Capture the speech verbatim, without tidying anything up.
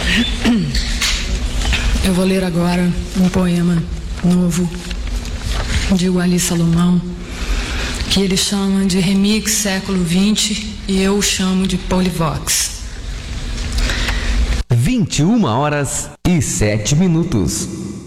Eu vou ler agora um poema novo de Wally Salomão, que ele chama de Remix Século vinte e eu chamo de Polivox. vinte e uma horas e sete minutos.